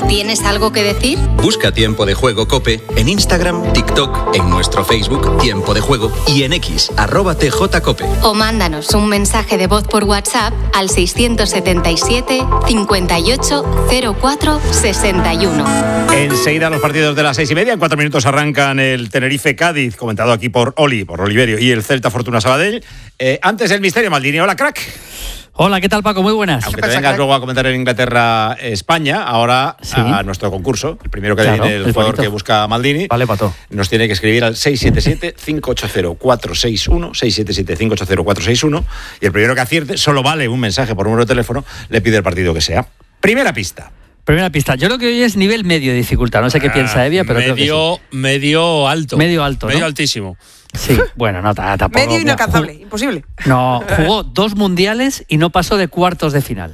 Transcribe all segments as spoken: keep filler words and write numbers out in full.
¿Tienes algo que decir? Busca Tiempo de Juego COPE en Instagram, TikTok, en nuestro Facebook Tiempo de Juego y en X, arroba tjcope. O mándanos un mensaje de voz por WhatsApp al seiscientos setenta y siete, cincuenta y ocho, cero cuatro, sesenta y uno. Enseguida los partidos de las seis y media. En cuatro minutos arrancan el Tenerife-Cádiz, comentado aquí por Oli, por Oliverio, y el Celta Fortuna Sabadell. Eh, antes el Misterio Maldini. Hola, crack. Hola, ¿qué tal, Paco? Muy buenas. Aunque te vengas luego a comentar en Inglaterra-España, ahora ¿sí? a nuestro concurso, el primero que claro, viene el, el jugador bonito. Que busca a Maldini, vale, pato. Nos tiene que escribir al seis siete siete, cinco ocho cero, cuatro seis uno, seis siete siete, cinco ocho cero, cuatro seis uno, y el primero que acierte, solo vale un mensaje por número de teléfono, le pide el partido que sea. Primera pista. Primera pista. Yo creo que hoy es nivel medio de dificultad. No sé qué ah, piensa Evia, pero medio, creo que sí. Medio alto. Medio alto, Medio ¿no? altísimo. Sí, bueno, no, tampoco. Medio inalcanzable, jug... imposible. No, jugó dos mundiales y no pasó de cuartos de final.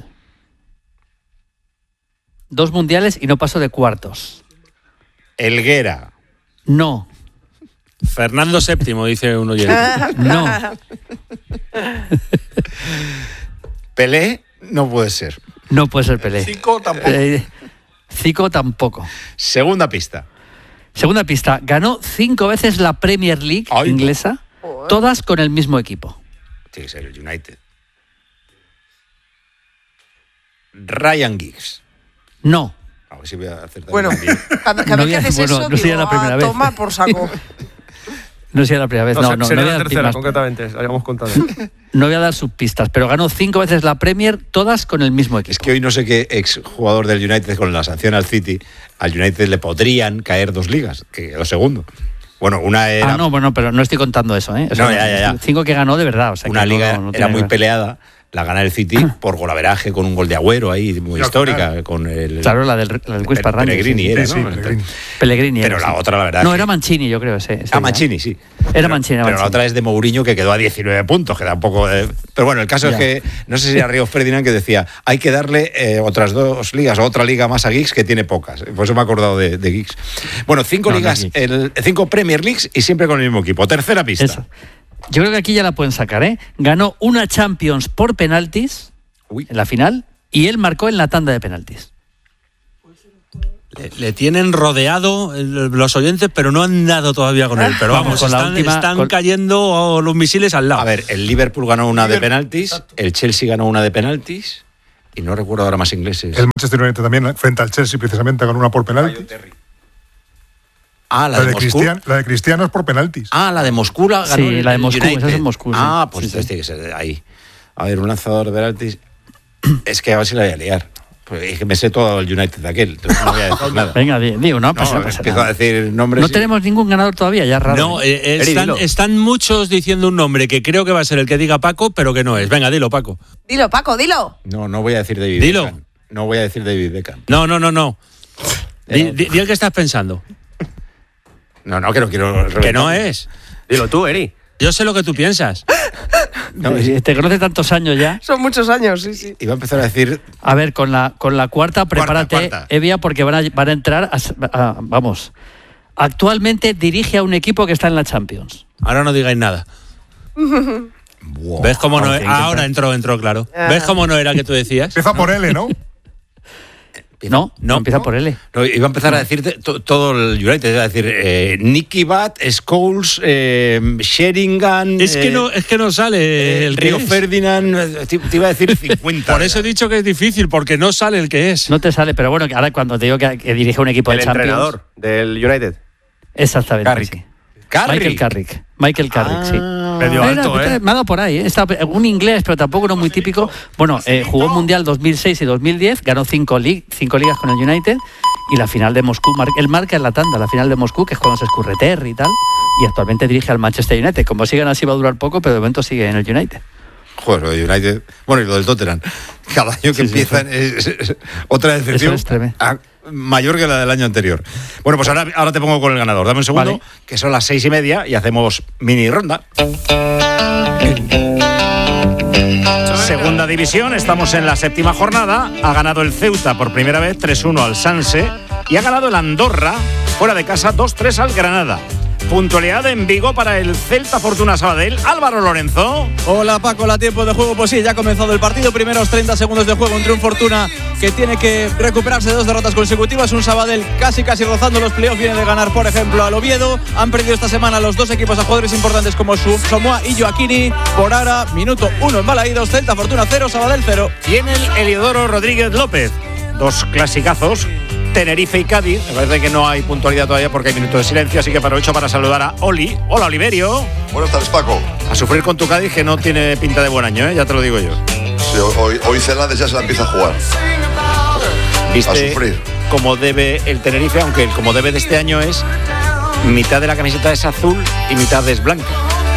Dos mundiales y no pasó de cuartos. Helguera. No. Fernando séptimo, dice uno oyente. No. Pelé no puede ser. No puede ser Pelé. Zico tampoco. Eh, Zico tampoco. Segunda pista. Segunda pista. Ganó cinco veces la Premier League Ay, inglesa, no. todas con el mismo equipo. Tiene que ser el United. Ryan Giggs. No. A ver si voy a hacer bueno, cada, cada no vez que haces bueno, eso, no sería la primera vez. Toma por saco. No sería la primera vez. No, no, no, sería no la tercera, concretamente, habíamos contado. No voy a dar subpistas, pero ganó cinco veces la Premier, todas con el mismo equipo. Es que hoy no sé qué exjugador del United, con la sanción al City, al United le podrían caer dos ligas, que lo segundo. Bueno, una era... Ah, no, bueno, pero no estoy contando eso, ¿eh? O sea, no, ya, ya, ya. Cinco que ganó de verdad. O sea, una que liga no, no era muy peleada. La gana el City por golaveraje con un gol de Agüero ahí, muy no, histórica. Claro. Con el, claro, la del, la del Quispa Rangers. Pellegrini sí, era, sí, ¿no? Sí, Pellegrini. Pellegrini Pero era, la sí. otra, la verdad. No, era Mancini, yo creo. Ese, ese ah, Mancini, sí. Era pero, Mancini. Era pero Mancini. la otra es de Mourinho, que quedó a diecinueve puntos, que da un poco de... Pero bueno, el caso ya. es que, no sé si era Río Ferdinand que decía, hay que darle eh, otras dos ligas, o otra liga más a Giggs, que tiene pocas. Por eso me he acordado de, de Giggs. Bueno, cinco no, ligas, no el, cinco Premier Leagues y siempre con el mismo equipo. Tercera pista. Eso. Yo creo que aquí ya la pueden sacar, ¿eh? Ganó una Champions por penaltis Uy. en la final y él marcó en la tanda de penaltis. Le, le tienen rodeado los oyentes, pero no han dado todavía con él. Pero vamos, con están, última, están con... cayendo los misiles al lado. A ver, el Liverpool ganó una Liverpool. de penaltis, el Chelsea ganó una de penaltis y no recuerdo ahora más ingleses. El Manchester United también, frente al Chelsea, precisamente ganó una por penaltis. Ah, la, la de, de Moscú. Cristian, la de Cristiano es por penaltis. Ah, la de Moscú la ganó. Sí, la de Moscú, esa es en Moscú. Sí. Ah, pues sí, entonces sí. tiene que ser de ahí. A ver, un lanzador de penaltis. Es que a ver si la voy a liar. Pues es que me sé todo el United de aquel, entonces no voy a decir nada. Venga, digo, no pasa, no, pasa empiezo nada. a decir nombres. No y... tenemos ningún ganador todavía, ya raro. No, eh, eh, están, están muchos diciendo un nombre que creo que va a ser el que diga Paco, pero que no es. Venga, dilo, Paco. Dilo, Paco, dilo. No, no voy a decir David Dilo. Beckham. No voy a decir David Beckham. No, no, no, no. Di, di, di el que estás pensando. No, no, que no quiero... Reventar. Que no es. Dilo tú, Eri. Yo sé lo que tú piensas. No, te conoce tantos años ya. Son muchos años, sí, sí. Iba a empezar a decir... A ver, con la, con la cuarta, prepárate, cuarta, cuarta. Evia, porque van a, van a entrar... A, a, vamos. Actualmente dirige a un equipo que está en la Champions. Ahora no digáis nada. Wow. ¿Ves cómo no era? Ahora entró, entró, claro. Ah. ¿Ves cómo no era que tú decías? Empieza por L, ¿no? No, no, no empieza ¿no? por L. No, iba a empezar no. a decirte to, todo el United, iba a decir eh, Nicky Butt, Scholes, eh, Sheringham. Es que eh, no, es que no sale eh, el Río que Ferdinand. Te, te iba a decir cincuenta. Por eso he dicho que es difícil, porque no sale el que es. No te sale, pero bueno, ahora cuando te digo que, que dirige un equipo el de Champions. El entrenador del United. Exactamente. Carrick. Sí. Carrick. Michael Carrick. Michael Carrick, ah, sí. Medio alto, ¿eh? Me ha dado por ahí, ¿eh? Está un inglés, pero tampoco no muy típico. Bueno, eh, jugó Mundial dos mil seis y dos mil diez, ganó cinco, lig- cinco ligas con el United y la final de Moscú. Mar- él marca en la tanda, la final de Moscú, que es cuando se escurre Terry y tal. Y actualmente dirige al Manchester United. Como sigan así va a durar poco, pero de momento sigue en el United. Joder, lo de United. Bueno, y lo del Tottenham. Cada año que sí, empiezan sí, es, es, es otra decepción. Eso es a, mayor que la del año anterior. Bueno, pues ahora, ahora te pongo con el ganador. Dame un segundo, vale. Que son las seis y media y hacemos mini ronda. Segunda división, estamos en la séptima jornada. Ha ganado el Ceuta por primera vez tres uno al Sanse y ha ganado el Andorra fuera de casa dos tres al Granada. puntualidad en Vigo para el Celta Fortuna Sabadell. Álvaro Lorenzo. Hola Paco, la tiempo de juego, pues sí, ya ha comenzado el partido. Primeros treinta segundos de juego entre un Fortuna que tiene que recuperarse de dos derrotas consecutivas. Un Sabadell casi casi rozando los playoffs, viene de ganar por ejemplo al Oviedo. Han perdido esta semana los dos equipos a jugadores importantes como Somoa y Joaquini. Por ahora, minuto uno en Balaídos, Celta Fortuna cero, Sabadell cero. Y en el Heliodoro Rodríguez López, dos clasicazos, Tenerife y Cádiz. Me parece que no hay puntualidad todavía porque hay minutos de silencio, así que aprovecho para saludar a Oli. Hola, Oliverio. Buenas tardes, Paco. A sufrir con tu Cádiz, que no tiene pinta de buen año, ¿eh? Ya te lo digo yo. Sí, hoy, hoy Celades ya se la empieza a jugar. ¿Viste a sufrir. Como debe el Tenerife? Aunque el como debe de este año es mitad de la camiseta es azul y mitad es blanca.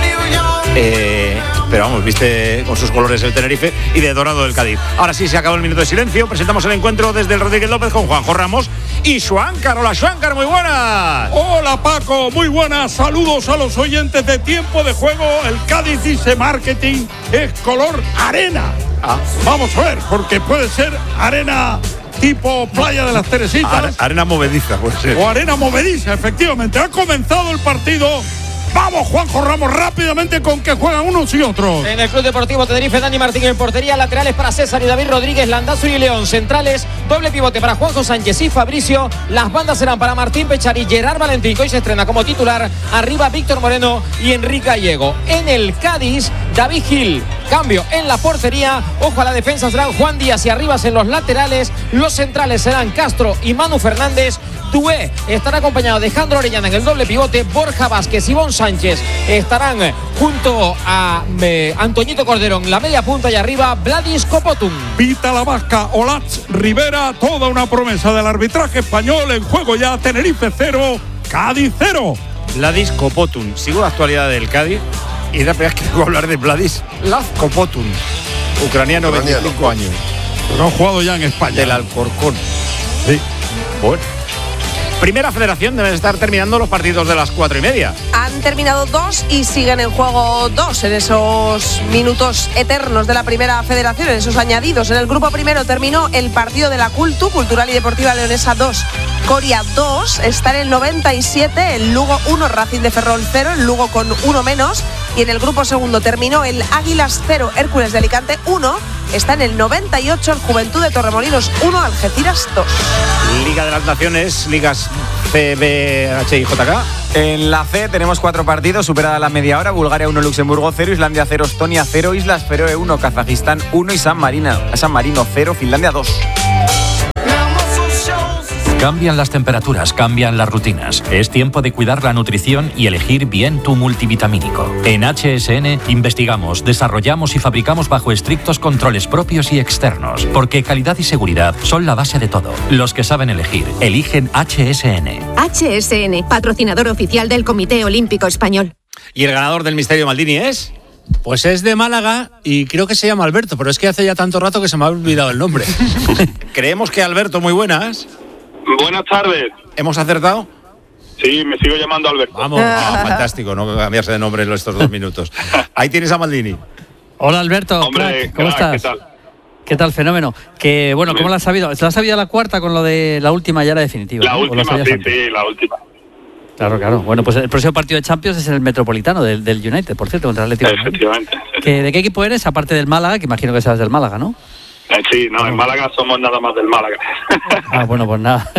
Eh, pero vamos, viste con sus colores el Tenerife y de dorado el Cádiz. Ahora sí, se acabó el minuto de silencio. Presentamos el encuentro desde el Rodríguez López con Juanjo Ramos y Schwankar. Hola, Schwankar, muy buenas. Hola, Paco, muy buenas. Saludos a los oyentes de Tiempo de Juego. El Cádiz dice marketing es color arena. Ah. Vamos a ver, porque puede ser arena tipo Playa de las Teresitas. Are, arena movediza, puede ser. O arena movediza, efectivamente. Ha comenzado el partido. Vamos, Juanjo Ramos, rápidamente con que juegan unos y otros. En el Club Deportivo Tenerife, Dani Martín en portería, laterales para César y David Rodríguez, Landazzo y León, centrales, doble pivote para Juanjo Sánchez y Fabricio, las bandas serán para Martín Pechar y Gerard Valentín, que hoy se estrena como titular, arriba Víctor Moreno y Enrique Gallego. En el Cádiz, David Gil, cambio en la portería, ojo a la defensa, serán Juan Díaz y Arribas en los laterales, los centrales serán Castro y Manu Fernández, Dué estará acompañado de Jandro Orellana en el doble pivote, Borja Vázquez y Ivonne Sánchez estarán junto a eh, Antoñito Cordero en la media punta y arriba Vladis Copotun. Vita la Vasca, Olatz Rivera, toda una promesa del arbitraje español. En juego ya Tenerife cero, Cádiz cero. Vladis Copotun. Sigo la actualidad del Cádiz y la primera vez que tengo que hablar de Vladis Copotun, ucraniano, veinticinco años. Pero ha jugado ya en España. Del Alcorcón. Sí. Bueno. Primera Federación, deben estar terminando los partidos de las cuatro y media. Han terminado dos y siguen en juego dos en esos minutos eternos de la Primera Federación, en esos añadidos. En el grupo primero terminó el partido de la Cultu, Cultural y Deportiva Leonesa dos, Coria dos. Está en el noventa y siete, el Lugo uno, Racing de Ferrol cero, el Lugo con uno menos. Y en el grupo segundo terminó el Águilas cero, Hércules de Alicante uno. Está en el noventa y ocho el Juventud de Torremolinos uno, Algeciras dos. Liga de las Naciones, ligas C, B, H y J K. En la C tenemos cuatro partidos, superada la media hora. Bulgaria uno, Luxemburgo cero, Islandia cero, Estonia cero, Islas Feroe uno, Kazajistán uno y San Marino, San Marino cero, Finlandia dos. Cambian las temperaturas, cambian las rutinas. Es tiempo de cuidar la nutrición y elegir bien tu multivitamínico. En H S N investigamos, desarrollamos y fabricamos bajo estrictos controles propios y externos, porque calidad y seguridad son la base de todo. Los que saben elegir, eligen H S N. H S N, patrocinador oficial del Comité Olímpico Español. ¿Y el ganador del Misterio Maldini es? Pues es de Málaga y creo que se llama Alberto, pero es que hace ya tanto rato que se me ha olvidado el nombre. Creemos que Alberto, muy buenas. Buenas tardes. ¿Hemos acertado? Sí, me sigo llamando Alberto. Vamos, ah, fantástico, no cambiarse de nombre en estos dos minutos. Ahí tienes a Maldini. Hola Alberto, Hombre, crack, ¿cómo crack, estás? ¿qué tal? ¿Qué tal, fenómeno? Que bueno, ¿cómo la has sabido? ¿La has sabido la cuarta con lo de la última ya la definitiva? La ¿no? última, sí, antes? sí, la última. Claro, claro. Bueno, pues el próximo partido de Champions es el Metropolitano del, del United, por cierto, contra el Atlético. Efectivamente. ¿Que, ¿De qué equipo eres? Aparte del Málaga, que imagino que seas del Málaga, ¿no? Eh, sí, no, en Málaga somos nada más del Málaga. Ah, bueno, pues nada.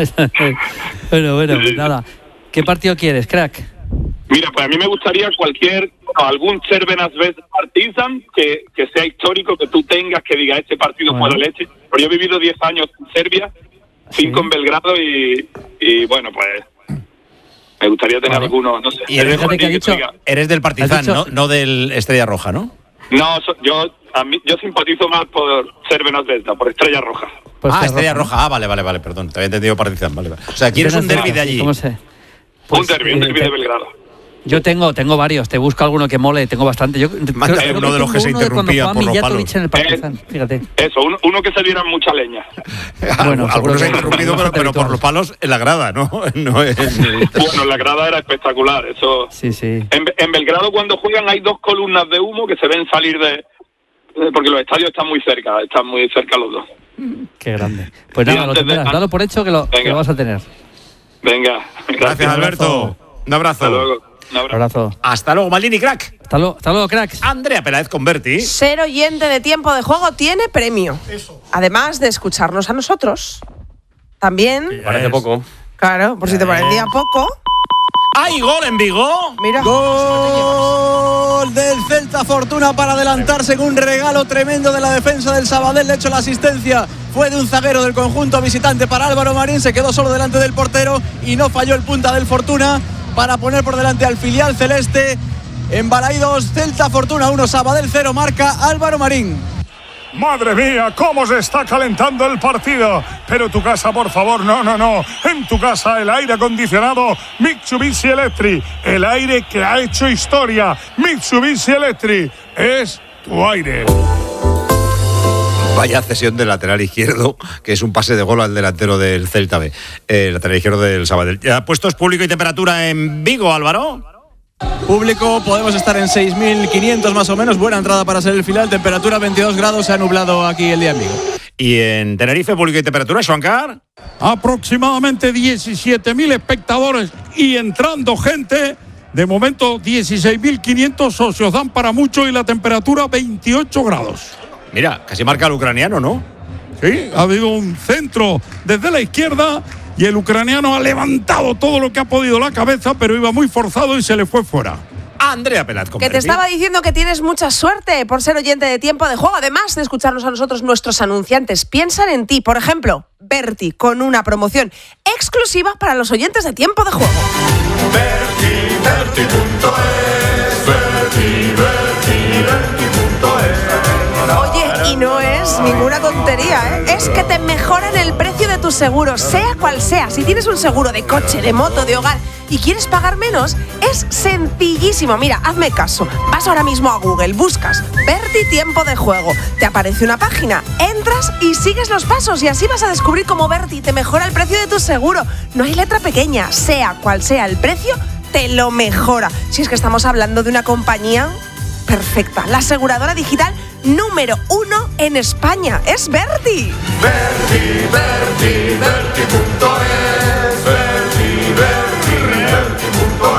bueno, bueno, pues nada. ¿Qué partido quieres, crack? Mira, pues a mí me gustaría cualquier, algún Cervenas Partizan que, que sea histórico, que tú tengas, que diga este partido Bueno. fue la leche. Pero yo he vivido diez años en Serbia, cinco Sí. en Belgrado y, y bueno, pues me gustaría tener Vale. alguno, no sé. Y eres, Fíjate que ha dicho- eres del Partizan, has dicho- ¿no? No del Estrella Roja, ¿no? No, so- yo a mí, yo simpatizo más por Cervenas Delta, por Estrella Roja. Pues ah, Estrella Estrella Roja, Roja. Ah, vale, vale, vale, perdón. Te había entendido Partizan, vale, vale. O sea, ¿quieres un derbi de allí? ¿Cómo sé? un derbi, un derbi de Belgrado. Yo tengo, tengo varios, te busco alguno que mole, tengo bastante. Yo Manda creo- creo uno de los tengo que se uno de cuando interrumpía jugaba por los Mijatovic palos. en el Partizan, fíjate. Eso, uno, uno que se diera mucha leña. Bueno, Algunos seguro se que- han interrumpido, pero, pero por los palos en la grada, ¿no? No es... Bueno, la grada era espectacular, eso. Sí, sí. En, en Belgrado cuando juegan hay dos columnas de humo que se ven salir de... Porque los estadios están muy cerca, están muy cerca los dos. Qué grande. Pues Y nada, lo antes de- tendrás, dalo por hecho que lo, que Venga. lo vas a tener. Venga. Gracias, Alberto. Un abrazo. Hasta luego. Un abrazo. Hasta luego, Maldini, crack. Hasta luego, hasta luego, cracks. Andrea Peláez con Berti. Ser oyente de Tiempo de Juego tiene premio. Eso. Además de escucharnos a nosotros, también... Sí, parece poco. Claro, por si te parecía poco... ¡Hay gol en Vigo! Mira. Gol del Celta, Fortuna para adelantarse con un regalo tremendo de la defensa del Sabadell. De hecho, la asistencia fue de un zaguero del conjunto visitante para Álvaro Marín. Se quedó solo delante del portero y no falló el punta del Fortuna para poner por delante al filial celeste. En Balaidos, Celta, Fortuna uno, Sabadell cero, marca Álvaro Marín. Madre mía, cómo se está calentando el partido. Pero tu casa, por favor, no, no, no. En tu casa el aire acondicionado Mitsubishi Electric. El aire que ha hecho historia. Mitsubishi Electric es tu aire. Vaya cesión del lateral izquierdo, que es un pase de gol al delantero del Celta B. El lateral izquierdo del Sabadell. Ya, puestos público y temperatura en Vigo, Álvaro. Público, podemos estar en seis mil quinientos más o menos. Buena entrada para ser el final. Temperatura veintidós grados. Se ha nublado aquí el día en Vigo. Y en Tenerife, público y temperatura, Xuancar. Aproximadamente diecisiete mil espectadores y entrando gente. De momento dieciséis mil quinientos socios, dan para mucho y la temperatura veintiocho grados. Mira, casi marca el ucraniano, ¿no? Sí, ha habido un centro desde la izquierda y el ucraniano ha levantado todo lo que ha podido la cabeza, pero iba muy forzado y se le fue fuera. Andrea Peláez. Que te estaba diciendo que tienes mucha suerte por ser oyente de Tiempo de Juego. Además de escucharnos a nosotros, nuestros anunciantes piensan en ti. Por ejemplo, Berti, con una promoción exclusiva para los oyentes de Tiempo de Juego. Berti, Berti punto es, Berti, Berti, Berti punto es. Oye, y no es ninguna tontería, ¿eh? Es que te mejoran el precio de tu seguro, sea cual sea. Si tienes un seguro de coche, de moto, de hogar y quieres pagar menos, es sencillísimo. Mira, hazme caso. Vas ahora mismo a Google, buscas Berti Tiempo de Juego. Te aparece una página, entras y sigues los pasos y así vas a descubrir cómo Berti te mejora el precio de tu seguro. No hay letra pequeña, sea cual sea el precio, te lo mejora. Si es que estamos hablando de una compañía perfecta, la aseguradora digital número uno en España. Es Berti. Berti, Berti, Berti punto es, Berti, Berti, Berti punto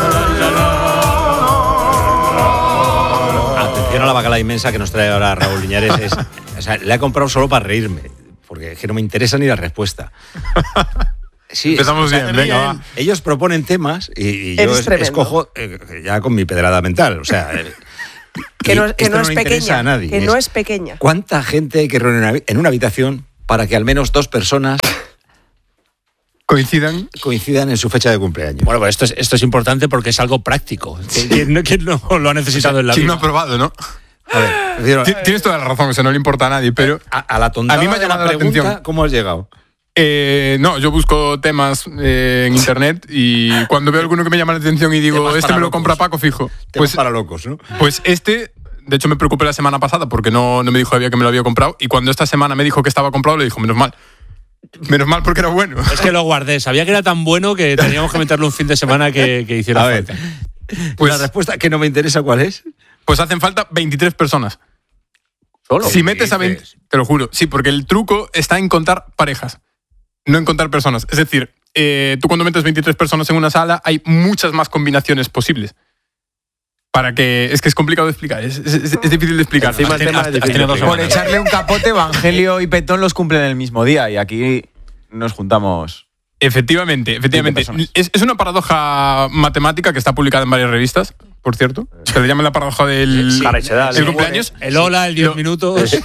es. Atención a la bacala inmensa que nos trae ahora Raúl Liñares. Es, o sea, le he comprado solo para reírme, porque es que no me interesa ni la respuesta. Sí, empezamos bien, venga, va. Ellos proponen temas y, y yo es, escojo eh, ya con mi pedrada mental. O sea, eh, que no, que no, no es pequeña. A nadie. Que es, no es pequeña. ¿Cuánta gente hay que reunir en una habitación para que al menos dos personas coincidan coincidan en su fecha de cumpleaños? Bueno, pues esto es, esto es importante porque es algo práctico. ¿Quién no, quién no lo ha necesitado en la vida? ¿Quién no ha probado, no? A ver, digo, tienes toda la razón, o sea, no le importa a nadie, pero a, a la tontada a mí me ha llamado la, pregunta, la atención. ¿Cómo has llegado? Eh, no, yo busco temas eh, en internet y cuando veo alguno que me llama la atención y digo, temas este me lo locos. compra Paco fijo. Temas Pues para locos, ¿no? Pues este, de hecho me preocupé la semana pasada porque no, no me dijo todavía que me lo había comprado y cuando esta semana me dijo que estaba comprado le dijo, menos mal. Menos mal porque era bueno. Es que lo guardé, sabía que era tan bueno que teníamos que meterle un fin de semana que, que hiciera a ver, falta. Pues la respuesta que no me interesa, ¿cuál es? Pues hacen falta veintitrés personas. ¿Solo? Si metes a veinte, te lo juro. Sí, porque el truco está en contar parejas, no en contar personas. Es decir, eh, tú cuando metes veintitrés personas en una sala, hay muchas más combinaciones posibles. Para que... Es que es complicado de explicar, es, es, es, es difícil de explicar. Encima el tema es difícil de explicar. Por echarle un capote, Evangelio y Petón los cumplen el mismo día y aquí nos juntamos... Efectivamente, efectivamente. Es, es una paradoja matemática que está publicada en varias revistas, por cierto. Se le llama la paradoja del, sí, sí. del cumpleaños. El hola, el diez minutos...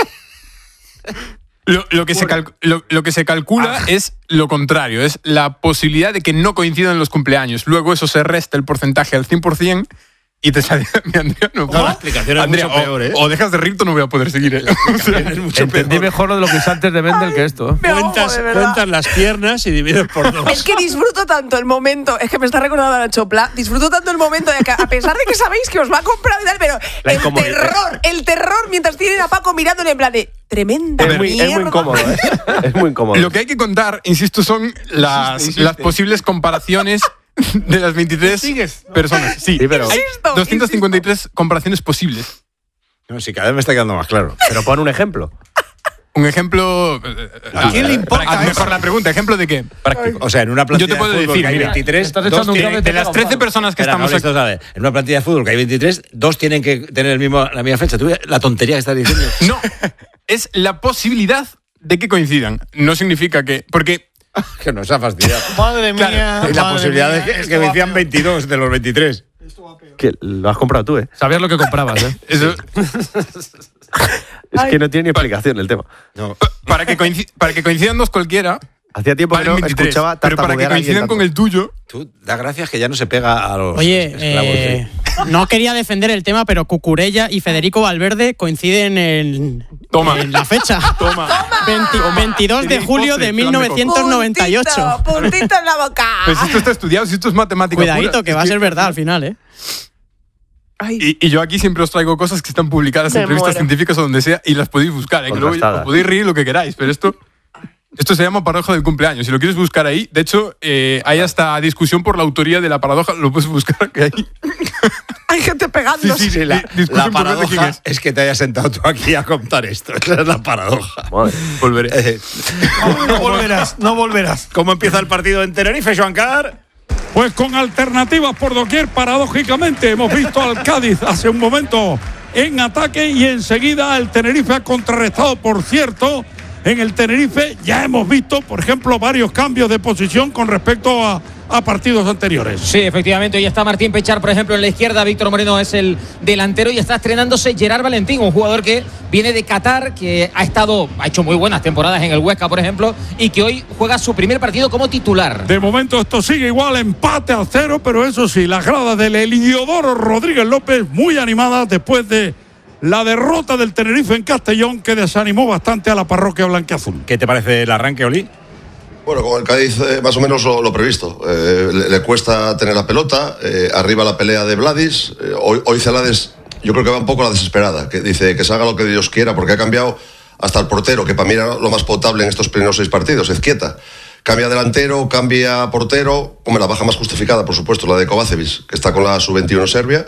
Lo, lo, que se cal, lo, lo que se calcula ah. es lo contrario, es la posibilidad de que no coincidan los cumpleaños. Luego eso se resta el porcentaje al cien por ciento y te sale... Andrea, no, no, la explicación es Andrea, mucho peor, ¿eh? O, o dejas de reírte o no voy a poder seguir. ¿eh? O sea, es mucho Entendí peor. mejor lo de lo que hice antes de Mendel que esto. Me Cuentas, ahogo, cuentas las piernas y divides por dos. Es que disfruto tanto el momento, es que me está recordando a la Chopla, disfruto tanto el momento de que, a pesar de que sabéis que os va a comprar y tal, pero La el terror, el terror mientras tienen a Paco mirándole en plan de tremenda Es muy, mierda. es muy incómodo, ¿eh? Es muy incómodo. Lo que hay que contar, insisto, son las, Insiste, insiste. las posibles comparaciones de las veintitrés ¿Sigues? personas. Sí, Sí, pero- hay Insisto, doscientas cincuenta y tres comparaciones posibles. No, sí, cada vez me está quedando más claro. Pero pon un ejemplo. Un ejemplo. ¿A quién le importa Haz mejor la pregunta. ¿Ejemplo de qué? Práctico. O sea, en una plantilla Yo te puedo de fútbol decir, que hay mira, veintitrés, estás dos echando un tienen- cable de las trece personas que Espera, estamos no, aquí. esto, ¿sabes? En una plantilla de fútbol que hay veintitrés, dos tienen que tener el mismo, la misma fecha. ¿Tú ves la tontería que estás diciendo? No, es la posibilidad de que coincidan. No significa que. Porque. Que nos ha fastidiado. Madre mía. Claro, y la madre posibilidad mía, de que, esto que va vencían peor. veintidós de los veintitrés. Que lo has comprado tú, ¿eh? Sabías lo que comprabas, ¿eh? Eso, Es que no tiene ni explicación el tema. No. para, que coinci- para que coincidan dos cualquiera. Hacía tiempo que valen no veintitrés, escuchaba pero para que tartamudear a alguien coincidan con tanto. el tuyo. Tú da gracias que ya no se pega a los Oye, esclavos. eh, ¿eh? no quería defender el tema, pero Cucurella y Federico Valverde coinciden en, Toma. en la fecha. Toma. veinte veintidós de Tiene julio postre, de mil novecientos noventa y ocho. Puntito, puntito en la boca. Pues esto está estudiado, si esto es matemática. Cuidadito, pura. que va a ser verdad al final, ¿eh? Y, y yo aquí siempre os traigo cosas que están publicadas Me en revistas muero. científicas o donde sea y las podéis buscar. ¿eh? Que luego Contrastadas. os podéis reír lo que queráis, pero esto. Esto se llama paradoja del cumpleaños. Si lo quieres buscar ahí, de hecho, eh, hay hasta discusión por la autoría de la paradoja. Lo puedes buscar que hay. Hay gente pegándose. Sí, sí, sí, La, di- discusión la por ver de quién paradoja es. es que te hayas sentado tú aquí a contar esto. Esa es la paradoja. Madre. Volveré. Eh, No volverás, no volverás. ¿Cómo empieza el partido en Tenerife, Joan Car? Pues con alternativas por doquier, paradójicamente. Hemos visto al Cádiz hace un momento en ataque y enseguida el Tenerife ha contrarrestado, por cierto. En el Tenerife ya hemos visto, por ejemplo, varios cambios de posición con respecto a, a partidos anteriores. Sí, efectivamente, hoy está Martín Pechar, por ejemplo, en la izquierda, Víctor Moreno es el delantero y está estrenándose Gerard Valentín, un jugador que viene de Qatar, que ha estado, ha hecho muy buenas temporadas en el Huesca, por ejemplo, y que hoy juega su primer partido como titular. De momento esto sigue igual, empate a cero, pero eso sí, las gradas del Heliodoro Rodríguez López muy animadas después de la derrota del Tenerife en Castellón, que desanimó bastante a la parroquia blanquiazul. ¿Qué te parece el arranque, Oli? Bueno, con el Cádiz eh, más o menos lo, lo previsto. Eh, le, le cuesta tener la pelota, eh, arriba la pelea de Vladis. Eh, hoy, hoy Celades yo creo que va un poco a la desesperada, que dice que se haga lo que Dios quiera, porque ha cambiado hasta el portero, que para mí era lo más potable en estos primeros seis partidos, Ezquieta. Cambia delantero, cambia portero, como la baja más justificada, por supuesto, la de Kovacevic, que está con la sub veintiuno Serbia.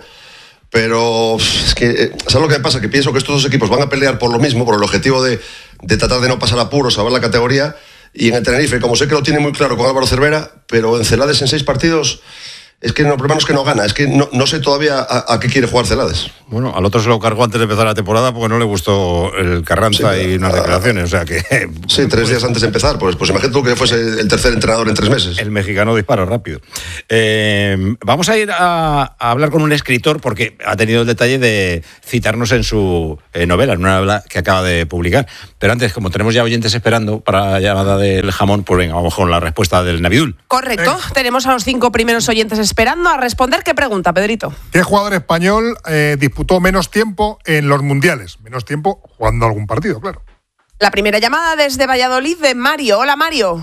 Pero es que, eh, ¿sabes lo que me pasa? Que pienso que estos dos equipos van a pelear por lo mismo, por el objetivo de, de tratar de no pasar apuros, salvar la categoría. Y en el Tenerife, como sé que lo tiene muy claro con Álvaro Cervera, pero en Celades en seis partidos, es que no, el problema no es que no gana, es que no, no sé todavía a, a qué quiere jugar Celades. Bueno, al otro se lo cargó antes de empezar la temporada porque no le gustó el Carranza Sí, y unas declaraciones, o sea que... Sí, tres días antes de empezar, pues, pues imagínate tú que fuese el tercer entrenador en tres meses. El mexicano dispara rápido. Eh, vamos a ir a, a hablar con un escritor porque ha tenido el detalle de citarnos en su eh, novela, en una novela que acaba de publicar. Pero antes, como tenemos ya oyentes esperando para la llamada del jamón, pues venga, vamos con la respuesta del Navidul. Correcto. Tenemos a los cinco primeros oyentes esperando a responder. ¿Qué pregunta, Pedrito? ¿Qué jugador español eh, disputó menos tiempo en los mundiales? Menos tiempo jugando algún partido, claro. La primera llamada desde Valladolid de Mario. Hola, Mario.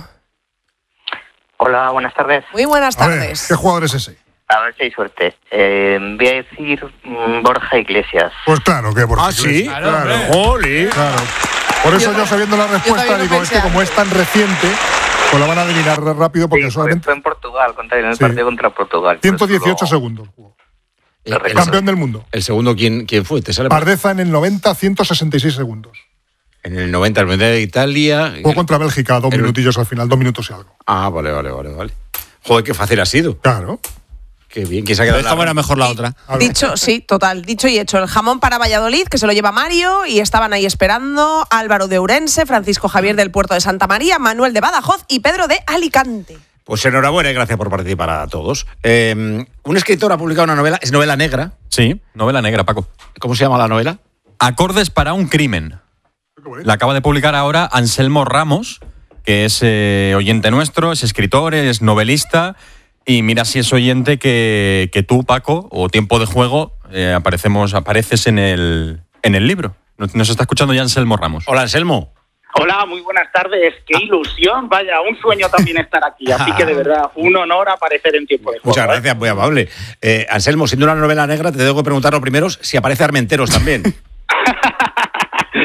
Hola, buenas tardes. Muy buenas A ver, tardes. ¿qué jugador es ese? A ver si hay suerte. Eh, voy a decir mm, Borja Iglesias. Pues claro, que Borja Ah, ¿sí? Iglesias. Claro, Claro. Oli. Claro. Por eso yo, Yo- sabiendo la respuesta, también lo digo, es pensé que como es tan reciente, pues la van a adivinar rápido porque Sí, solamente fue en Portugal, contra, en el Sí. partido contra Portugal. ciento Pues dieciocho lo- segundos. El, el- Campeón del mundo. el segundo, ¿quién, quién fue? ¿Te sale por- Pardeza en el noventa, ciento sesenta y seis segundos. En el noventa, el Mundial de Italia. Jugó contra Bélgica, dos El- minutillos al final, dos minutos y algo. Ah, vale, vale, vale, vale. Joder, qué fácil ha sido. Claro. Qué bien, ¿quién se ha quedado? en la Esta era rama? mejor la otra. A ver. Dicho, sí, total. Dicho y hecho. El jamón para Valladolid, que se lo lleva Mario, y estaban ahí esperando Álvaro de Ourense, Francisco Javier del Puerto de Santa María, Manuel de Badajoz y Pedro de Alicante. Pues enhorabuena y gracias por participar a todos. Eh, un escritor ha publicado una novela, es novela negra. Sí, novela negra, Paco. ¿Cómo se llama la novela? Acordes para un crimen. La acaba de publicar ahora Anselmo Ramos, que es eh, oyente nuestro, es escritor, es novelista. Y mira si es oyente que, que tú, Paco, o Tiempo de Juego, eh, aparecemos, apareces en el, en el libro. Nos, nos está escuchando ya Anselmo Ramos. Hola, Anselmo. Hola, muy buenas tardes. Qué ilusión, vaya, un sueño también estar aquí. Así que de verdad, un honor aparecer en Tiempo de Juego. Muchas ¿eh? gracias, muy amable. Eh, Anselmo, siendo una novela negra, te tengo que preguntar lo primero si aparece Armenteros también.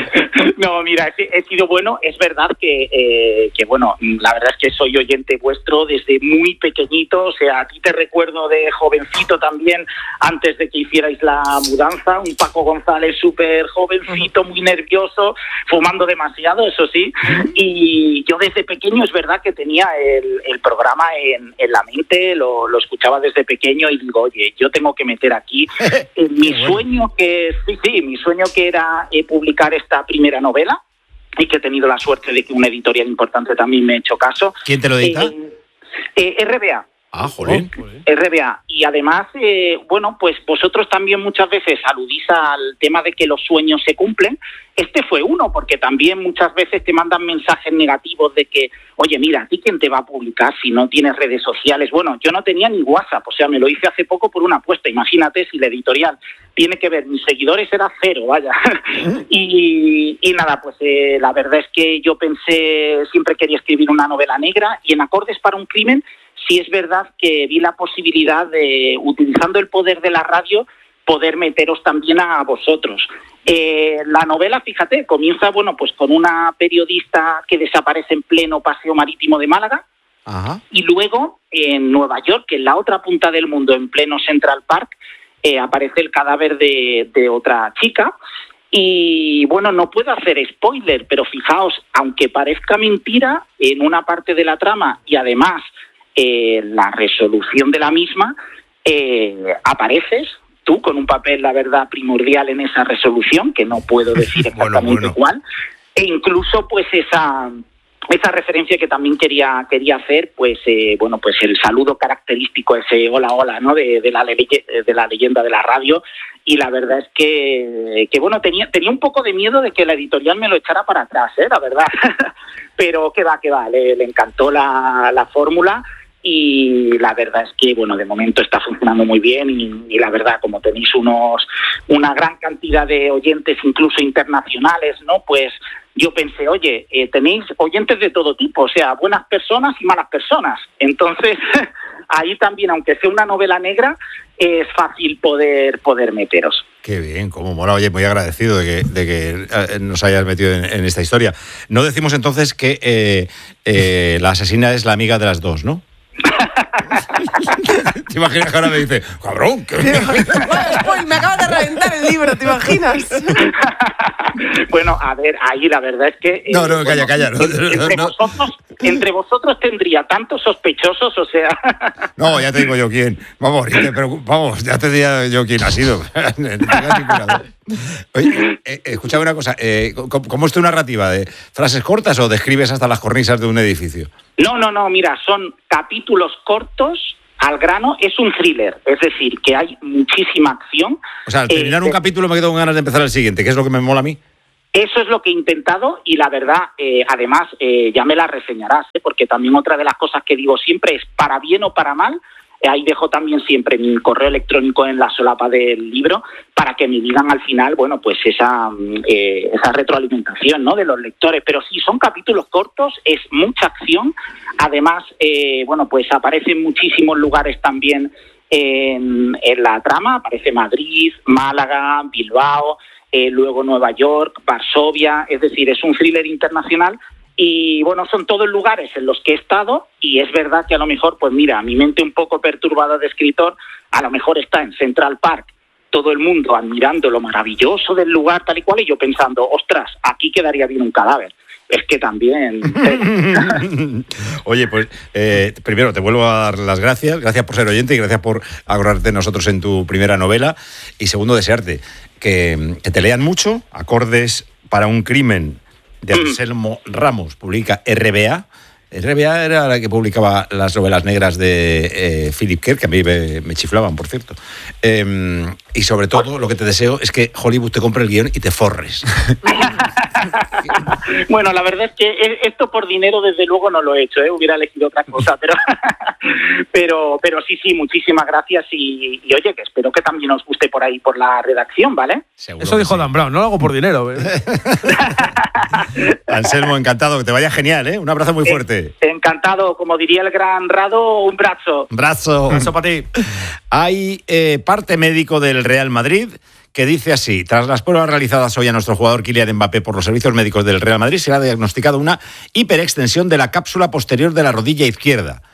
No, mira, he, he sido bueno. Es verdad que, eh, que, bueno, la verdad es que soy oyente vuestro desde muy pequeñito. O sea, a ti te recuerdo de jovencito también, antes de que hicierais la mudanza. Un Paco González súper jovencito, muy nervioso, fumando demasiado, eso sí. Y yo desde pequeño es verdad que tenía el, el programa en, en la mente, lo, lo escuchaba desde pequeño y digo, oye, yo tengo que meter aquí eh, mi sueño que, sí, sí, mi sueño que era eh, publicar esta primera novela, y que he tenido la suerte de que una editorial importante también me ha hecho caso. ¿Quién te lo edita? Eh, eh, R B A. Ah, jolín. R B A. Y además, eh, bueno, pues vosotros también muchas veces aludís al tema de que los sueños se cumplen. Este fue uno, porque también muchas veces te mandan mensajes negativos de que, oye, mira, ¿a ti quién te va a publicar si no tienes redes sociales? Bueno, yo no tenía ni WhatsApp, o sea, me lo hice hace poco por una apuesta. Imagínate si la editorial tiene que ver, mis seguidores era cero, vaya. y, y nada, pues eh, la verdad es que yo pensé, siempre quería escribir una novela negra, y en Acordes para un crimen, sí es verdad que vi la posibilidad de, utilizando el poder de la radio, poder meteros también a vosotros. Eh, la novela, fíjate, comienza, bueno, pues con una periodista que desaparece en pleno paseo marítimo de Málaga. Ajá. Y luego en Nueva York, en la otra punta del mundo, en pleno Central Park, eh, aparece el cadáver de, de otra chica. Y bueno, no puedo hacer spoiler, pero fijaos, aunque parezca mentira, en una parte de la trama y además eh, la resolución de la misma, eh, apareces tú con un papel, la verdad, primordial en esa resolución, que no puedo decir exactamente bueno, bueno. cuál, e incluso pues esa esa referencia que también quería quería hacer, pues eh, bueno, pues el saludo característico, ese hola hola, ¿no? de, de la de la leyenda de la radio. Y la verdad es que, que bueno, tenía tenía un poco de miedo de que la editorial me lo echara para atrás, ¿eh? La verdad. Pero que va, que va, le, le encantó la, la fórmula. Y la verdad es que, bueno, de momento está funcionando muy bien y, y la verdad, como tenéis unos una gran cantidad de oyentes, incluso internacionales, ¿no? Pues yo pensé, oye, eh, tenéis oyentes de todo tipo, o sea, buenas personas y malas personas. Entonces, ahí también, aunque sea una novela negra, es fácil poder, poder meteros. Qué bien, cómo mola. Oye, muy agradecido de que, de que nos hayas metido en, en esta historia. No decimos entonces que eh, eh, la asesina es la amiga de las dos, ¿no? ¿Te imaginas que ahora me dice, cabrón? ¿Qué? Bueno, me acaba de reventar el libro, ¿te imaginas? Bueno, a ver, ahí la verdad es que... No, no, eh, calla, bueno, calla. No, entre, no, vosotros, entre vosotros tendría tantos sospechosos, o sea... No, ya te digo yo quién. Vamos, pero, vamos, ya te diría yo quién ha sido. Oye, eh, escuchame una cosa. Eh, ¿cómo, ¿Cómo es tu narrativa? ¿De frases cortas o describes hasta las cornisas de un edificio? No, no, no, mira, son capítulos cortos, al grano, es un thriller, es decir, que hay muchísima acción. O sea, al terminar eh, un capítulo me quedo con ganas de empezar el siguiente, que es lo que me mola a mí. Eso es lo que he intentado y la verdad, eh, además, eh, ya me la reseñarás, ¿eh? Porque también otra de las cosas que digo siempre es, para bien o para mal, eh, ahí dejo también siempre mi correo electrónico en la solapa del libro para que me digan al final, bueno, pues esa, eh, esa retroalimentación, ¿no?, de los lectores. Pero sí, son capítulos cortos, es mucha acción. Además, eh, bueno, pues aparecen muchísimos lugares también en, en la trama. Aparece Madrid, Málaga, Bilbao, eh, luego Nueva York, Varsovia. Es decir, es un thriller internacional. Y bueno, son todos lugares en los que he estado y es verdad que a lo mejor, pues mira, mi mente un poco perturbada de escritor, a lo mejor está en Central Park, todo el mundo admirando lo maravilloso del lugar tal y cual, y yo pensando, ostras, aquí quedaría bien un cadáver. Es que también... Oye, pues eh, primero te vuelvo a dar las gracias, gracias por ser oyente y gracias por acordarte de nosotros en tu primera novela. Y segundo, desearte que, que te lean mucho, Acordes para un crimen, de Anselmo Ramos, publica R B A. R B A era la que publicaba las novelas negras de eh, Philip Kerr, que a mí me, me chiflaban, por cierto. Eh, y sobre todo, lo que te deseo es que Hollywood te compre el guión y te forres. Bueno, la verdad es que esto por dinero desde luego no lo he hecho, ¿eh? Hubiera elegido otra cosa, pero pero pero sí, sí, muchísimas gracias y, y oye, que espero que también os guste por ahí por la redacción, ¿vale? Seguro. Eso dijo sí. Dan Brown, no lo hago por dinero. ¿eh? Anselmo, encantado, que te vaya genial, ¿eh? Un abrazo muy fuerte. Eh, encantado, como diría el gran Rado, un brazo. Brazo. Un brazo para ti. Hay eh, parte médico del Real Madrid que dice así: tras las pruebas realizadas hoy a nuestro jugador Kylian Mbappé por los servicios médicos del Real Madrid, se le ha diagnosticado una hiperextensión de la cápsula posterior de la rodilla izquierda.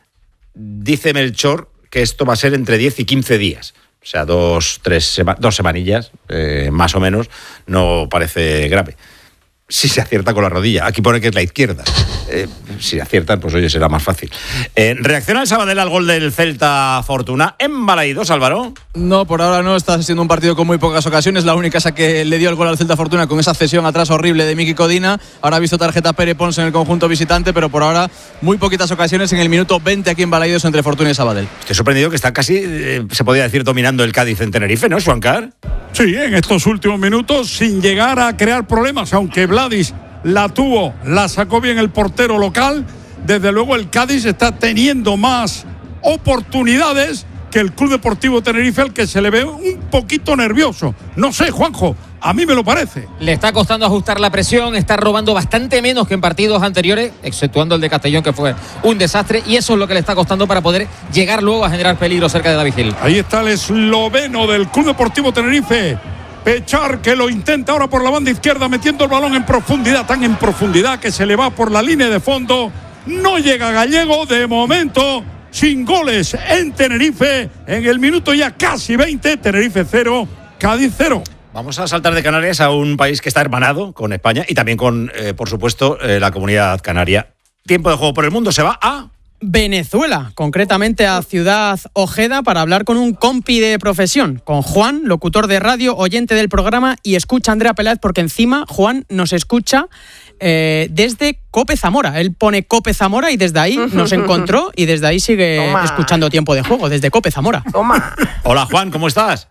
Dice Melchor que esto va a ser entre diez y quince días. O sea, dos, tres sema- dos semanillas, eh, más o menos, no parece grave. Si se acierta con la rodilla. Aquí pone que es la izquierda. Eh, si aciertan, pues oye, será más fácil. Eh, ¿Reacciona el Sabadell al gol del Celta Fortuna en Balaídos, Álvaro? No, por ahora no. Está siendo un partido con muy pocas ocasiones. La única esa que le dio el gol al Celta Fortuna con esa cesión atrás horrible de Miki Codina. Ahora ha visto tarjeta Pere Pons en el conjunto visitante, pero por ahora muy poquitas ocasiones en el minuto veinte aquí en Balaídos entre Fortuna y Sabadell. Estoy sorprendido que está casi, eh, se podría decir, dominando el Cádiz en Tenerife, ¿no, Juancar? Sí, en estos últimos minutos, sin llegar a crear problemas, aunque Vladis la tuvo, la sacó bien el portero local. Desde luego el Cádiz está teniendo más oportunidades que el Club Deportivo Tenerife, al que se le ve un poquito nervioso. No sé, Juanjo, a mí me lo parece. Le está costando ajustar la presión, está robando bastante menos que en partidos anteriores, exceptuando el de Castellón, que fue un desastre, y eso es lo que le está costando para poder llegar luego a generar peligro cerca de David Gil. Ahí está el esloveno del Club Deportivo Tenerife, Pechar, que lo intenta ahora por la banda izquierda, metiendo el balón en profundidad, tan en profundidad que se le va por la línea de fondo. No llega Gallego, de momento, sin goles en Tenerife. En el minuto ya casi veinte, Tenerife cero, Cádiz cero. Vamos a saltar de Canarias a un país que está hermanado con España y también con, eh, por supuesto, eh, la comunidad canaria. Tiempo de juego por el mundo, se va a Venezuela, concretamente a Ciudad Ojeda, para hablar con un compi de profesión, con Juan, locutor de radio, oyente del programa, y escucha a Andrea Peláez, porque encima Juan nos escucha eh, desde Cope Zamora. Él pone Cope Zamora y desde ahí nos encontró y desde ahí sigue Toma. escuchando Tiempo de Juego, desde Cope Zamora. Toma. Hola Juan, ¿cómo estás?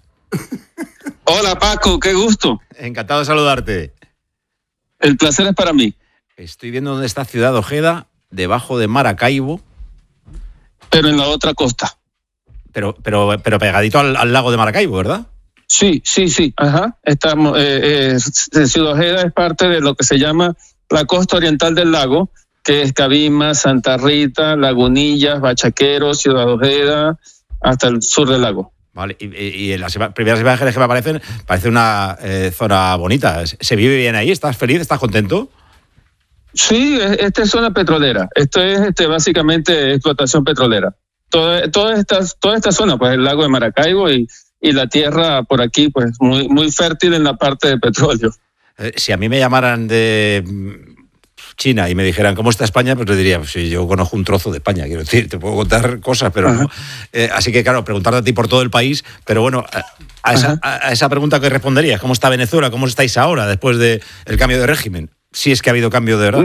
Hola Paco, qué gusto. Encantado de saludarte. El placer es para mí. Estoy viendo dónde está Ciudad Ojeda, debajo de Maracaibo. Pero en la otra costa. Pero, pero, pero pegadito al, al lago de Maracaibo, ¿verdad? Sí, sí, sí. Ajá. Estamos. Eh, eh, Ciudad Ojeda es parte de lo que se llama la costa oriental del lago, que es Cabima, Santa Rita, Lagunillas, Bachaquero, Ciudad Ojeda, hasta el sur del lago. Vale, y, y, y en las primeras imágenes que me aparecen, parece una eh, zona bonita. ¿Se vive bien ahí? ¿Estás feliz? ¿Estás contento? Sí, esta es zona petrolera. Esto es este, básicamente explotación petrolera. Toda, toda, esta, toda esta zona, pues el lago de Maracaibo y, y la tierra por aquí, pues muy, muy fértil en la parte de petróleo. Eh, si a mí me llamaran de China y me dijeran ¿cómo está España? Pues le diría, pues sí, yo conozco un trozo de España, quiero decir, te puedo contar cosas, pero Ajá. no. Eh, así que claro, preguntarte a ti por todo el país, pero bueno, a, a, esa, a, a esa pregunta que responderías, ¿cómo está Venezuela? ¿Cómo estáis ahora después del cambio de régimen? Si es que ha habido cambio de verdad.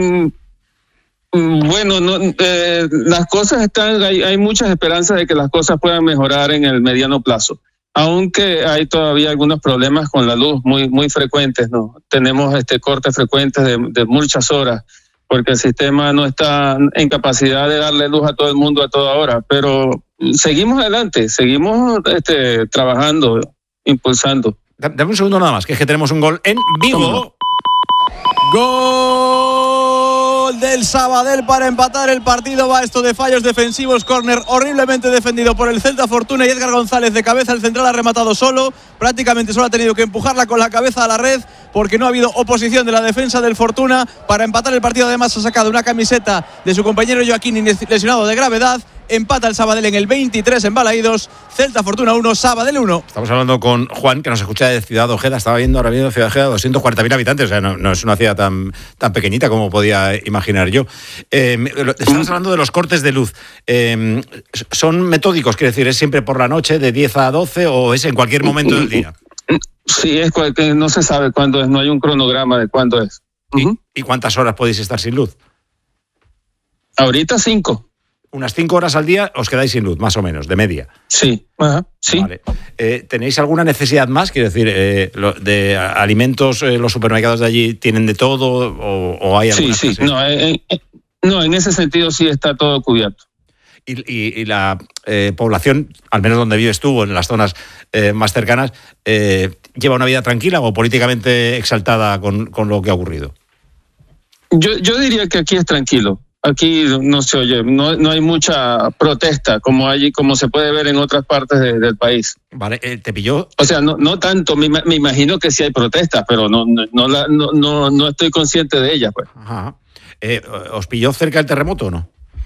Mm, bueno, no, eh, las cosas están, hay, hay muchas esperanzas de que las cosas puedan mejorar en el mediano plazo, aunque hay todavía algunos problemas con la luz muy, muy frecuentes, ¿no? Tenemos este cortes frecuentes de, de muchas horas, porque el sistema no está en capacidad de darle luz a todo el mundo a toda hora, pero seguimos adelante, seguimos este, trabajando, impulsando. Dame un segundo nada más, que es que tenemos un gol en vivo. Gol del Sabadell para empatar el partido. Va esto de fallos defensivos, córner horriblemente defendido por el Celta Fortuna y Edgar González de cabeza. El central ha rematado solo, prácticamente solo ha tenido que empujarla con la cabeza a la red porque no ha habido oposición de la defensa del Fortuna para empatar el partido. Además ha sacado una camiseta de su compañero Joaquín, lesionado de gravedad. Empata el Sabadell en el veintitrés en Balaídos. Celta Fortuna uno, Sabadell uno. Estamos hablando con Juan, que nos escucha de Ciudad Ojeda. Estaba viendo ahora mismo Ciudad Ojeda, doscientos cuarenta mil habitantes. O sea, no, no es una ciudad tan, tan pequeñita como podía imaginar yo. Eh, estamos hablando de los cortes de luz. Eh, ¿Son metódicos? Quiere decir, ¿es siempre por la noche de diez a doce o es en cualquier momento del día? Sí, es que no se sabe cuándo es. No hay un cronograma de cuándo es. ¿Y, ¿y cuántas horas podéis estar sin luz? Ahorita cinco. Unas cinco horas al día os quedáis sin luz, más o menos, de media. Sí, ajá, sí. Vale. Eh, ¿Tenéis alguna necesidad más? Quiero decir, eh, lo, de alimentos, eh, los supermercados de allí tienen de todo o, o hay alguna? Sí, sí, no, eh, eh, no, en ese sentido sí está todo cubierto. Y, y, y la eh, población, al menos donde vives tú o en las zonas eh, más cercanas, eh, ¿lleva una vida tranquila o políticamente exaltada con, con lo que ha ocurrido? Yo, yo diría que aquí es tranquilo. aquí no se oye, no, no hay mucha protesta como hay, como se puede ver en otras partes de, del país. Vale, eh, te pilló. O sea, no, no tanto, me, me imagino que sí hay protestas, pero no, no, no, la, no, no, no estoy consciente de ellas, pues. Ajá. Eh, ¿Os pilló cerca el terremoto o no?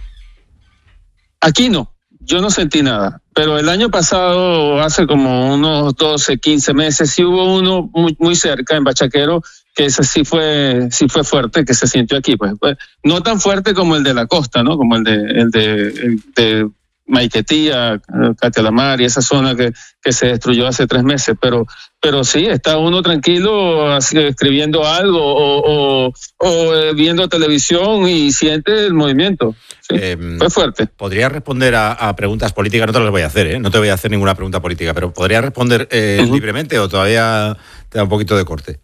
Aquí no, yo no sentí nada, pero el año pasado, hace como unos doce, quince meses, sí hubo uno muy, muy cerca, en Bachaquero, que ese sí fue, sí fue fuerte, que se sintió aquí, pues, pues no tan fuerte como el de la costa, ¿no? Como el de, el de, el de Maiquetía, Catialamar y esa zona que, que se destruyó hace tres meses, pero, pero sí, está uno tranquilo así, escribiendo algo o, o, o eh, viendo televisión y siente el movimiento. Sí, eh, fue fuerte. ¿Podría responder a, a preguntas políticas? No te las voy a hacer, ¿eh? No te voy a hacer ninguna pregunta política, pero ¿podría responder eh, uh-huh. libremente o todavía te da un poquito de corte?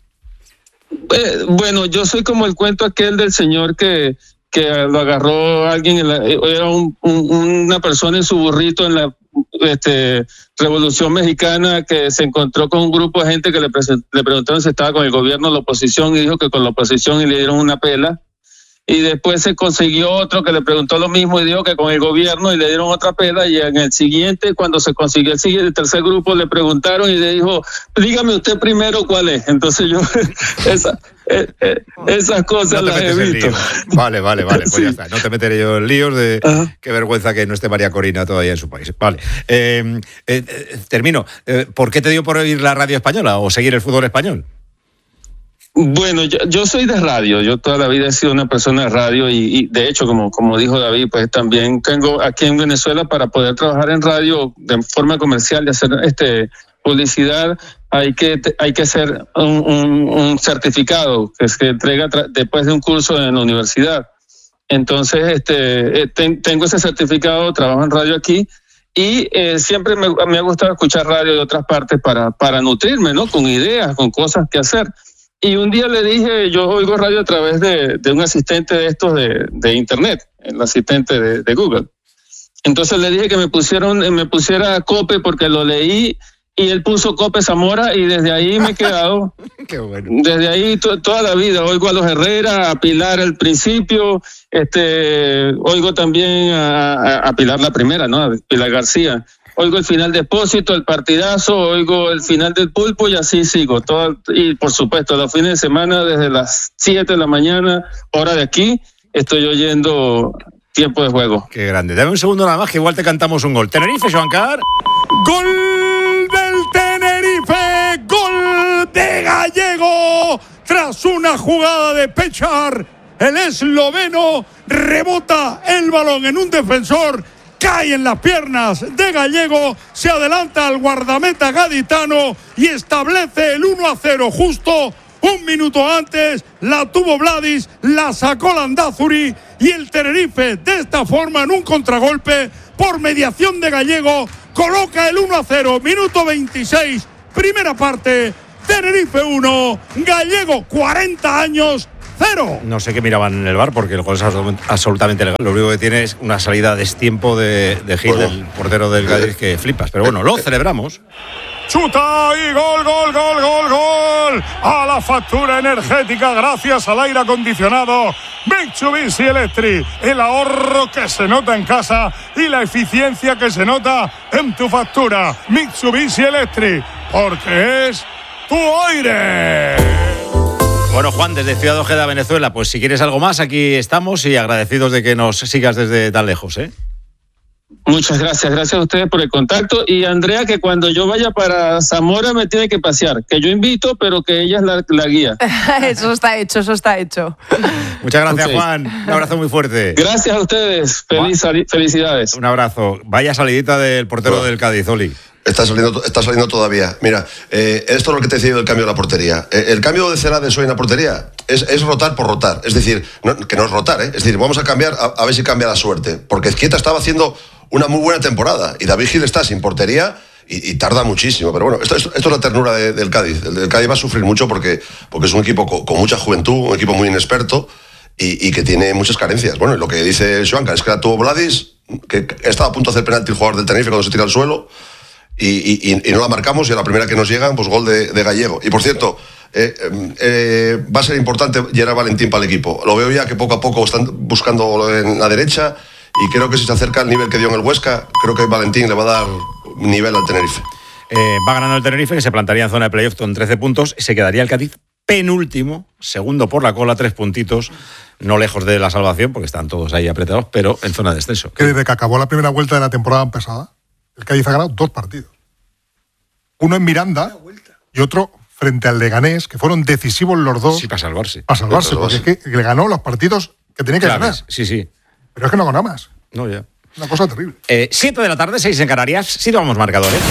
Eh, bueno, yo soy como el cuento aquel del señor que que lo agarró alguien, en la, era un, un, una persona en su burrito en la este, Revolución Mexicana, que se encontró con un grupo de gente que le, present, le preguntaron si estaba con el gobierno o la oposición, y dijo que con la oposición, y le dieron una pela. Y después se consiguió otro que le preguntó lo mismo y dijo que con el gobierno, y le dieron otra pela. Y en el siguiente, cuando se consiguió el siguiente, el tercer grupo, le preguntaron y le dijo, dígame usted primero cuál es. Entonces yo, esa, eh, eh, esas cosas no las evito. Vale, vale, vale, pues sí. Ya está. No te meteré yo en líos de Ajá. Qué vergüenza que no esté María Corina todavía en su país. Vale, eh, eh, eh, termino. Eh, ¿Por qué te dio por oír la radio española o seguir el fútbol español? Bueno, yo, yo soy de radio, yo toda la vida he sido una persona de radio y, y de hecho, como, como dijo David, pues también tengo aquí en Venezuela para poder trabajar en radio de forma comercial y hacer este publicidad, hay que hay que hacer un, un, un certificado que se entrega tra- después de un curso en la universidad. Entonces, este ten, tengo ese certificado, trabajo en radio aquí. Y eh, siempre me, me ha gustado escuchar radio de otras partes para, para nutrirme, ¿no? Con ideas, con cosas que hacer. Y un día le dije, yo oigo radio a través de, de un asistente de estos de, de internet, el asistente de, de Google. Entonces le dije que me pusieron, me pusiera Cope porque lo leí y él puso Cope Zamora y desde ahí me he quedado. Qué bueno. Desde ahí to, toda la vida oigo a los Herrera, a Pilar al principio, este, oigo también a, a Pilar la primera, ¿no? A Pilar García. Oigo el final de Expósito, el partidazo, oigo el final del Pulpo y así sigo. Todo, y por supuesto, los fines de semana desde las siete de la mañana, hora de aquí, estoy oyendo Tiempo de Juego. Qué grande. Dame un segundo nada más que igual te cantamos un gol. Tenerife, Joancar. ¡Gol del Tenerife! ¡Gol de Gallego! Tras una jugada de Pechar, el esloveno rebota el balón en un defensor, cae en las piernas de Gallego, se adelanta al guardameta gaditano y establece el uno a cero justo un minuto antes. La tuvo Vladis, la sacó Landázuri y el Tenerife de esta forma en un contragolpe por mediación de Gallego coloca el uno a cero, minuto veintiséis, primera parte. Tenerife uno, Gallego cuarenta años, cero. No sé qué miraban en el bar porque el gol es absolutamente legal. Lo único que tiene es una salida a destiempo de, de Gil, bueno, el portero del Cádiz, que flipas. Pero bueno, lo celebramos. Chuta y gol, gol, gol, gol, gol. A la factura energética gracias al aire acondicionado Mitsubishi Electric. El ahorro que se nota en casa y la eficiencia que se nota en tu factura. Mitsubishi Electric, porque es tu aire. Bueno, Juan, desde Ciudad Ojeda, Venezuela, pues si quieres algo más, aquí estamos y agradecidos de que nos sigas desde tan lejos, ¿eh? Muchas gracias, gracias a ustedes por el contacto. Y Andrea, que cuando yo vaya para Zamora me tiene que pasear, que yo invito, pero que ella es la, la guía. Eso está hecho, eso está hecho. Muchas gracias, okay. Juan. Un abrazo muy fuerte. Gracias a ustedes. Feliz, felicidades. Un abrazo. Vaya salidita del portero bueno. del Cádiz, Oli. Está saliendo, está saliendo todavía. Mira, eh, esto es lo que te he decidido el cambio de la portería. Eh, el cambio de Celades hoy en la portería es, es rotar por rotar. Es decir, no, que no es rotar, ¿eh? Es decir, vamos a cambiar a, a ver si cambia la suerte. Porque Ezquieta estaba haciendo una muy buena temporada y David Gil está sin portería y, y tarda muchísimo. Pero bueno, esto, esto, esto es la ternura de, del Cádiz. El del Cádiz va a sufrir mucho porque, porque es un equipo con, con mucha juventud, un equipo muy inexperto y, y que tiene muchas carencias. Bueno, y lo que dice Joancar es que la tuvo Vladis, que estaba a punto de hacer penalti el jugador del Tenerife cuando se tira al suelo. Y, y, y no la marcamos y a la primera que nos llegan, pues gol de, de Gallego. Y por cierto, eh, eh, va a ser importante Gerard Valentín para el equipo. Lo veo ya que poco a poco están buscando en la derecha y creo que si se acerca al nivel que dio en el Huesca, creo que Valentín le va a dar nivel al Tenerife. Eh, va ganando el Tenerife, que se plantaría en zona de playoff con trece puntos, y se quedaría el Cádiz penúltimo, segundo por la cola, tres puntitos, no lejos de la salvación, porque están todos ahí apretados, pero en zona de descenso. Que desde que acabó la primera vuelta de la temporada pasada, el Cádiz ha ganado dos partidos. Uno en Miranda y otro frente al Leganés, que fueron decisivos los dos. Sí, para salvarse. Para salvarse, porque es que le ganó los partidos que tenía que Claves, ganar. Sí, sí. Pero es que no ganó más. No, ya. Una cosa terrible. Eh, siete de la tarde, seis en Canarias. Sí, vamos marcadores.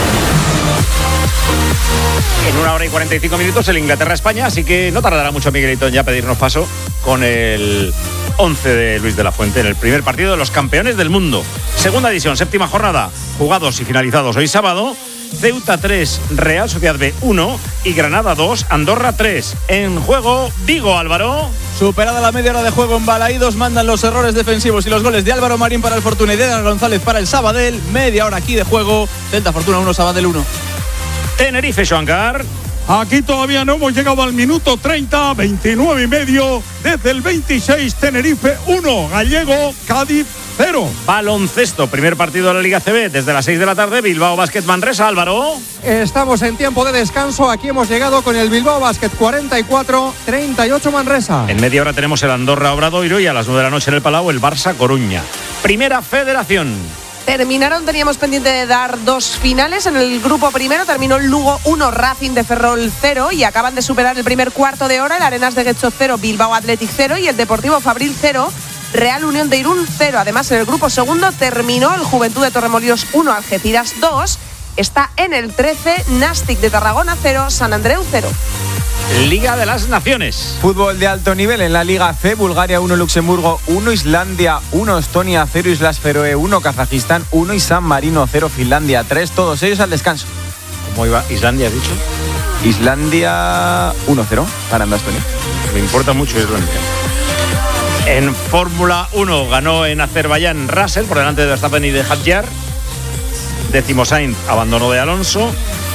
En una hora y cuarenta y cinco minutos el Inglaterra-España, así que no tardará mucho Miguelito en ya pedirnos paso con el once de Luis de la Fuente en el primer partido de los campeones del mundo. Segunda edición, séptima jornada, jugados y finalizados hoy sábado. Ceuta tres, Real Sociedad B uno y Granada dos, Andorra tres. En juego, Vigo, Álvaro. Superada la media hora de juego en Balaídos, mandan los errores defensivos y los goles de Álvaro Marín para el Fortuna y de Edgar González para el Sabadell. Media hora aquí de juego, Celta Fortuna uno, Sabadell uno. Tenerife, Joancar. Aquí todavía no hemos llegado al minuto treinta, veintinueve y medio. Desde el veintiséis, Tenerife uno, Gallego, Cádiz cero. Baloncesto, primer partido de la Liga C B desde las seis de la tarde, Bilbao Basket Manresa, Álvaro. Estamos en tiempo de descanso, aquí hemos llegado con el Bilbao Basket cuarenta y cuatro, treinta y ocho Manresa. En media hora tenemos el Andorra Obradoiro y a las nueve de la noche en el Palau el Barça Coruña. Primera Federación. Terminaron, teníamos pendiente de dar dos finales. En el grupo primero terminó el Lugo uno, Racing de Ferrol cero y acaban de superar el primer cuarto de hora el Arenas de Getxo cero, Bilbao Athletic cero y el Deportivo Fabril cero, Real Unión de Irún cero. Además, en el grupo segundo terminó el Juventud de Torremolinos uno, Algeciras dos. Está en el trece, Nastic de Tarragona cero, San Andreu cero. Liga de las Naciones. Fútbol de alto nivel en la Liga C, Bulgaria uno, Luxemburgo uno, Islandia uno, Estonia cero, Islas Feroe uno, Kazajistán uno y San Marino cero, Finlandia tres, todos ellos al descanso. ¿Cómo iba Islandia, has dicho? Islandia uno cero, ganando a Estonia. Me importa mucho Islandia. En Fórmula uno ganó en Azerbaiyán Russell por delante de Verstappen y de Hadjar. Décimo Sainz abandonó de Alonso.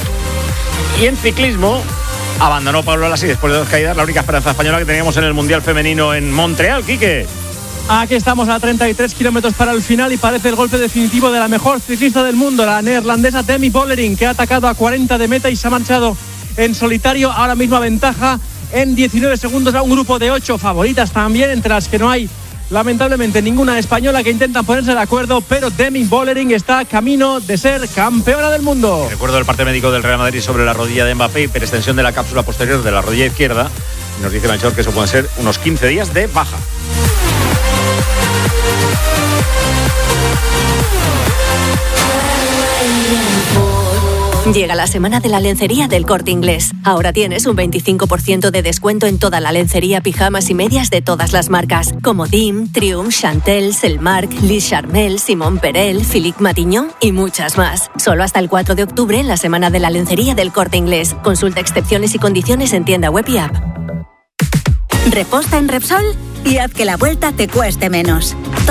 Y en ciclismo abandonó Pablo Lassi después de dos caídas, la única esperanza española que teníamos en el Mundial Femenino en Montreal. Quique. Aquí estamos a treinta y tres kilómetros para el final y parece el golpe definitivo de la mejor ciclista del mundo, la neerlandesa Demi Vollering, que ha atacado a cuarenta de meta y se ha marchado en solitario. Ahora mismo ventaja en diecinueve segundos a un grupo de ocho favoritas también, entre las que no hay lamentablemente ninguna española, que intentan ponerse de acuerdo, pero Demi Vollering está camino de ser campeona del mundo. Recuerdo el parte médico del Real Madrid sobre la rodilla de Mbappé, hiperextensión de la cápsula posterior de la rodilla izquierda. Nos dice Melchor que eso pueden ser unos quince días de baja. Llega la semana de la lencería del Corte Inglés. Ahora tienes un veinticinco por ciento de descuento en toda la lencería, pijamas y medias de todas las marcas, como Dim, Triumph, Chantel, Selmark, Liz Charmel, Simón Perel, Philippe Matignon y muchas más. Solo hasta el cuatro de octubre en la semana de la lencería del Corte Inglés. Consulta excepciones y condiciones en tienda web y app. Reposta en Repsol y haz que la vuelta te cueste menos.